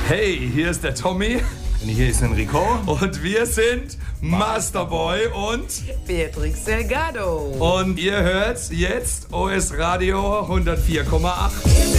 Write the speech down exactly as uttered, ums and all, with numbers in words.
Hey, hier ist der Tommy. Und hier ist Enrico. Und wir sind Masterboy und Beatrix Delgado. Und ihr hört jetzt O S Radio hundertvier Komma acht.